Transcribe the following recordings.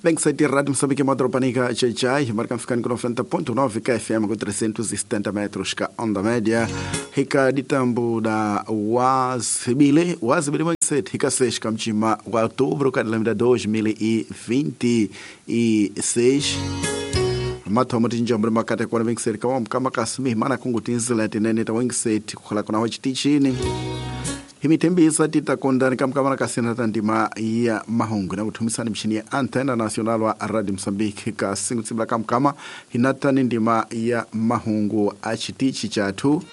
27 Rádio Moçambique, Madropanica, Chai, marca ficando com 90.9 KFM com 370 metros ka onda média. Hika ditambu da Wazibile 27, hika 6 kamchima wa outubro ka lembra 2026. Mato amatinja mbere makate kwa 27 kama kasmi mana kungutinzila tinene ta 27 kukhala kuna wachitichini. Himitembisa titakondani kamkamana kasina tandima ya mahungu na utumisani mchini ya Antena Nacional wa Radio Moçambique ka singu tsibla kamkama hinatani ndima ya mahungu achitichi chatu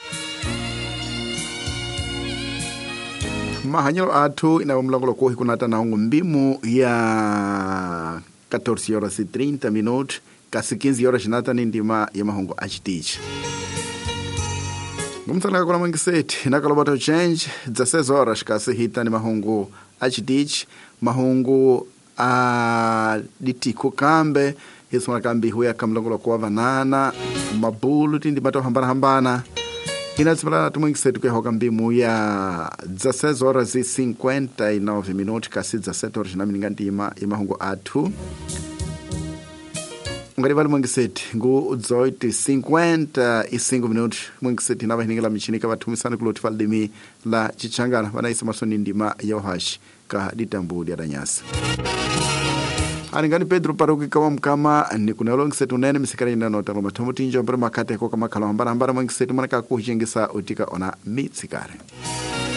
mahanyelo atu ina mlangolo kuhi kunata na hungu mbimu ya 14 horas y 30 minutos kasi 15 horas hinatani ndima ya mahungu achitichi. Ngumtala kwa mwengiseti nakalobato change 16 horas kasi hita ni mahungu achidich mahungu ditiko kambe hisma kambi huya kamlongolo kwa vanana mabulu tindi bato hambana inatsibala na tumwengiseti kwa hoka mbimu ya 16 horas y 59 minutos kasi 17 horas na miningandima ya mahungu atu Ngarival mwengiseti ngu uzoiti 55 minutos mwengiseti na bahiningala michinika batumisana kulotifal dimi la chichangana banaisa masoni ndima ya uhashi ka ditambu dia danyasa. Aningani Pedro Paroki kama mkama ni kuna longiseti unene misikara ina nota loma tomutinjo mbere makate ko kama kalambara mwengiseti manaka kuhingisa utika ona mitsikare.